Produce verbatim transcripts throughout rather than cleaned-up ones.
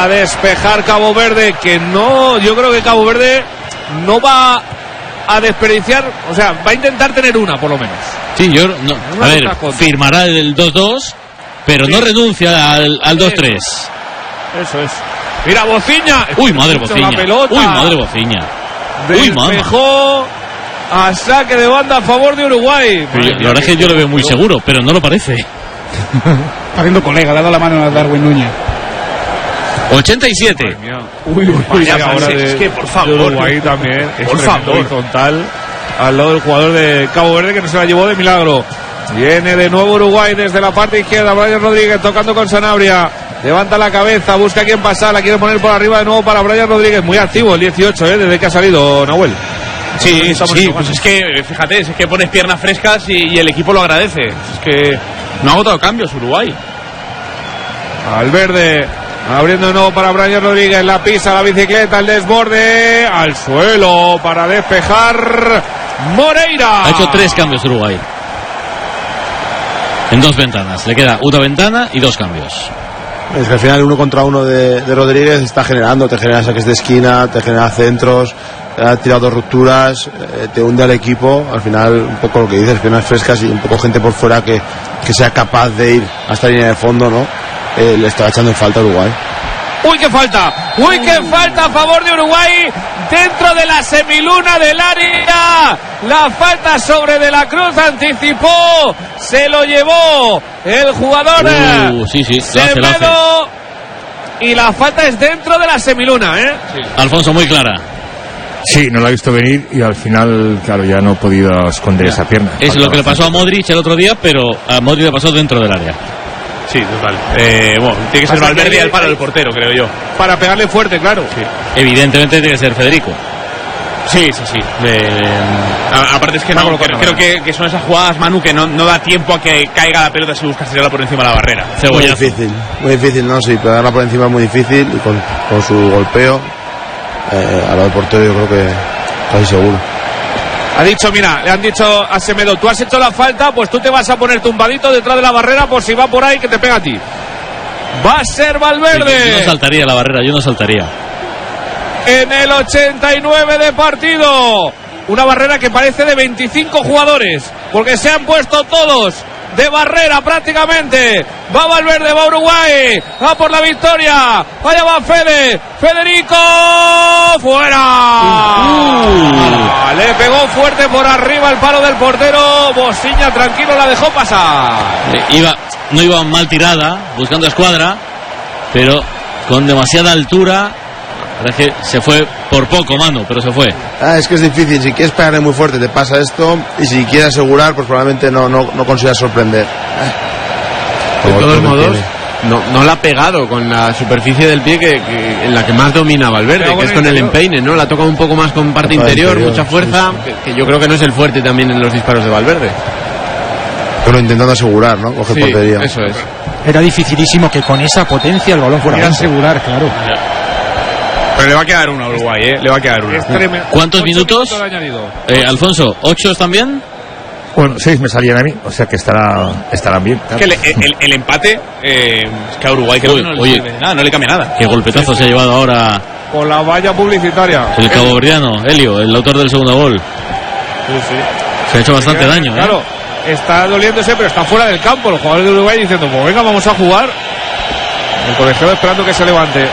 a despejar Cabo Verde, que no, yo creo que Cabo Verde no va a desperdiciar, o sea, va a intentar tener una por lo menos. Sí, yo no, a ver, firmará el dos dos, pero sí, no renuncia al, al dos tres. Eso es. Mira, Bociña. Uy, madre Bociña. Uy, madre Bociña. Uy, despejó a saque de banda a favor de Uruguay. Yo, la verdad es que yo lo veo muy seguro, pero no lo parece. Haciendo colega, le ha dado la mano a Darwin Núñez. ochenta y siete. Uy, uy, uy, ahora de, es que por favor, de Uruguay también. Por favor, horizontal al lado del jugador de Cabo Verde, que no se la llevó de milagro. Viene de nuevo Uruguay desde la parte izquierda. Brian Rodríguez tocando con Sanabria. Levanta la cabeza, busca a quién pasar. La quiere poner por arriba de nuevo para Brian Rodríguez. Muy activo el dieciocho, ¿eh? Desde que ha salido Nahuel. Sí, sí, pues es que, fíjate, es que pones piernas frescas y, y el equipo lo agradece. Es que no ha agotado cambios Uruguay. Al verde, abriendo de nuevo para Brian Rodríguez. La pisa, la bicicleta, el desborde. Al suelo para despejar Moreira. Ha hecho tres cambios Uruguay. En dos ventanas. Le queda una ventana y dos cambios. Es que al final uno contra uno de, de Rodríguez está generando, te genera saques de esquina, te genera centros, ha tirado dos rupturas, eh, te hunde al equipo. Al final un poco lo que dices, piernas frescas y un poco gente por fuera que, que sea capaz de ir hasta la línea de fondo, ¿no? Eh, le está echando en falta a Uruguay. ¡Uy, qué falta! ¡Uy, qué falta a favor de Uruguay! Dentro de la semiluna del área. La falta sobre De la Cruz, anticipó. Se lo llevó el jugador uh, sí, sí, Semedo. Y la falta es dentro de la semiluna, ¿eh? Sí. Alfonso, muy clara. Sí, no la ha visto venir y al final, claro, ya no ha podido esconder ya esa pierna. Es falta lo que le pasó a Modric el otro día, pero a Modric le pasó dentro del área. Sí, total. Eh, bueno, tiene que ser Valverde y el palo del portero, creo yo. Para pegarle fuerte, claro. Sí. Evidentemente tiene que ser Federico. Sí, sí, sí. Eh, a, aparte es que no, no creo, creo que, que son esas jugadas, Manu, que no, no da tiempo a que caiga la pelota si buscas tirarla por encima de la barrera. Muy difícil, muy difícil, ¿no? Sí, pegarla por encima es muy difícil y con, con su golpeo eh, a lado del portero yo creo que casi seguro. Ha dicho, mira, le han dicho a Semedo, tú has hecho la falta, pues tú te vas a poner tumbadito detrás de la barrera por si va por ahí que te pega a ti. Va a ser Valverde. Sí, yo no saltaría la barrera, yo no saltaría. En el ochenta y nueve de partido. Una barrera que parece de veinticinco jugadores, porque se han puesto todos de barrera prácticamente. Va Valverde, va Uruguay, va por la victoria. Allá va Fede, Federico, fuera. Uh. Le pegó fuerte por arriba el palo del portero. Bociña tranquilo la dejó pasar. Iba, no iba mal tirada, buscando escuadra, pero con demasiada altura. Parece que se fue por poco, mano, pero se fue. Ah, es que es difícil, si quieres pegarle muy fuerte te pasa esto, y si quieres asegurar pues probablemente no, no, no consigas sorprender. De todos modos, no, no la ha pegado con la superficie del pie que, que en la que más domina Valverde, que es con el empeine, ¿no? La ha tocado un poco más con parte interior, interior, mucha fuerza, sí, sí. Que, que yo creo que no es el fuerte también en los disparos de Valverde. Pero intentando asegurar, ¿no? Coge sí, portería. Eso es. Era dificilísimo que con esa potencia el balón fuera a asegurar, claro. Pero le va a quedar una a Uruguay, ¿eh? Le va a quedar una. ¿Cuántos minutos? minutos eh, Alfonso, ¿ocho también? Bueno, seis me salían a mí, o sea que estará, estarán bien. Claro. Es que el, el, el empate, eh, es que a Uruguay creo Uy, que no, oye, le, nada, no le cambia nada. Qué golpetazo sí, se sí. ha llevado ahora. Con la valla publicitaria. El caboverdiano, Helio, el autor del segundo gol. Sí, sí. Se ha hecho bastante daño, ¿eh? Claro, está doliéndose, pero está fuera del campo. Los jugadores de Uruguay diciendo, pues venga, vamos a jugar. El colegiado esperando que se levante.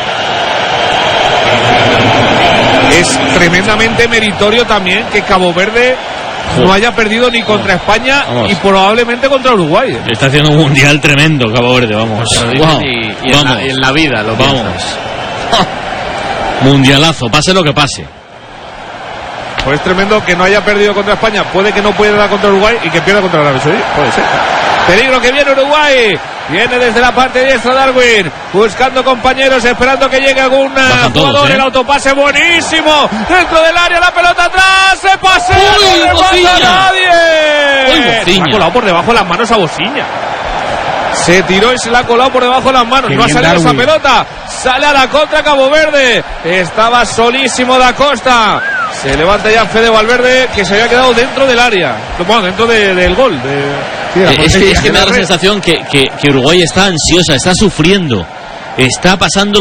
Es tremendamente meritorio también que Cabo Verde no haya perdido ni contra España vamos. Y probablemente contra Uruguay. Está haciendo un mundial tremendo Cabo Verde, vamos. Wow. Y, y, vamos. En la, y en la vida lo vamos. Mundialazo, pase lo que pase. Pues es tremendo que no haya perdido contra España. Puede que no pueda contra Uruguay y que pierda contra Arabia Saudí. Puede ser. Peligro que viene Uruguay. Viene desde la parte diestra Darwin, buscando compañeros, esperando que llegue algún Bajan jugador. Todos, ¿eh? El autopase buenísimo. Dentro del área, la pelota atrás. Se pasea. ¡Uy, no Bociña! le nadie. ¡Uy, Bociña! Se ha colado por debajo de las manos a Bociña. Se tiró y se la ha colado por debajo de las manos. Qué no ha salido Darwin. Esa pelota. Sale a la contra Cabo Verde. Estaba solísimo Da Costa. Se levanta ya Fede Valverde, que se había quedado dentro del área. Bueno, dentro de, del gol. De, sí, de eh, es que, es que me da la sensación que, que, que Uruguay está ansiosa, está sufriendo, está pasando